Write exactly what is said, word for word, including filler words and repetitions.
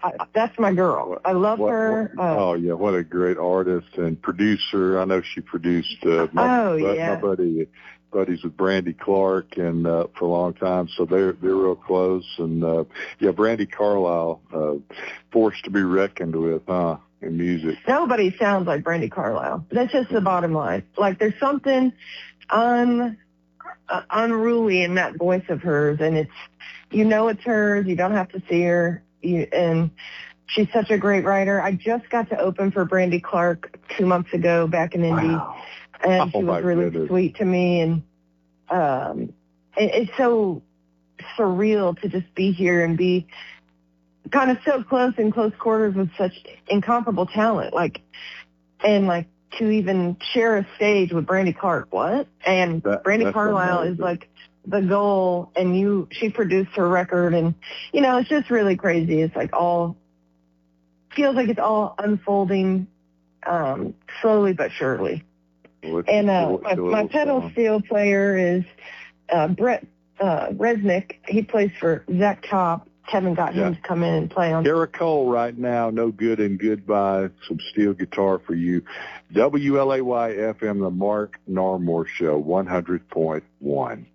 I, that's my girl. I love what, her. What, uh, oh yeah, what a great artist and producer. I know she produced uh, my, oh but, yeah my buddy buddies with Brandy Clark and uh, for a long time, so they're they're real close. And uh, yeah, Brandy Carlisle, uh, force to be reckoned with, huh? In music. Nobody sounds like Brandy Carlisle. That's just the bottom line. Like there's something un uh, unruly in that voice of hers, and it's, you know, it's hers. You don't have to see her, you, and she's such a great writer. I just got to open for Brandy Clark two months ago back in Indy, Wow. and she Oh, was really goodness. sweet to me, and um, it, it's so surreal to just be here and be kind of so close in close quarters with such incomparable talent, like, and like to even share a stage with Brandy Clark. What? And That, Brandy that's Carlisle amazing. is like the goal, and you, she produced her record, and you know, it's just really crazy. It's like all feels like it's all unfolding um, slowly but surely. Well, it's And a uh, cool- my, cool my little pedal song. steel player is uh, Brett uh, Resnick. He plays for Zach Top. Haven't got him Yeah. to come in and play on. Kara Cole right now, No Good and Goodbye, some steel guitar for you. W L A Y F M, the Mark Narmore Show, one hundred point one.